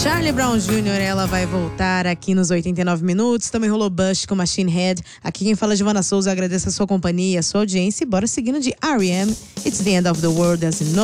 Charlie Brown Jr., ela vai voltar aqui nos 89 minutos. Também rolou Bush com Machine Head. Aqui quem fala é Giovana Souza. Agradeço a sua companhia, a sua audiência. E bora seguindo de R.E.M. It's the End of the World, as